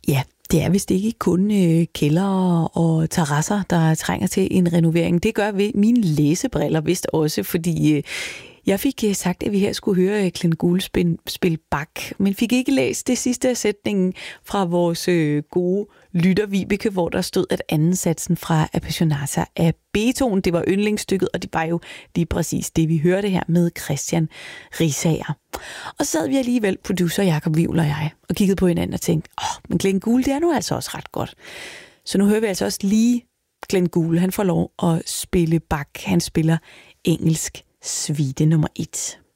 Ja, det er vist ikke kun kældre og terrasser, der trænger til en renovering. Det gør ved mine læsebriller vist også, fordi jeg fik sagt, at vi her skulle høre Glenn Gould spille Bach, men fik ikke læst det sidste af sætningen fra vores gode lytter Vibeke, hvor der stod, at anden satsen fra Appassionata af Beethoven, det var yndlingsstykket, og det var jo lige præcis det, vi hørte her med Christian Risager. Og så sad vi alligevel, producer Jakob Wivel og jeg, og kiggede på hinanden og tænkte, men Glenn Gould, det er nu altså også ret godt. Så nu hører vi altså også lige Glenn Gould, han får lov at spille Bach, han spiller engelsk suite nummer 1.